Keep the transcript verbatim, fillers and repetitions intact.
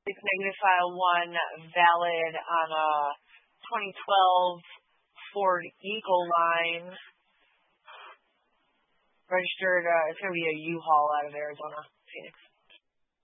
It's negative file one, valid on a twenty twelve Ford Eagle line. Registered, uh, it's going to be a U-Haul out of Arizona, Phoenix.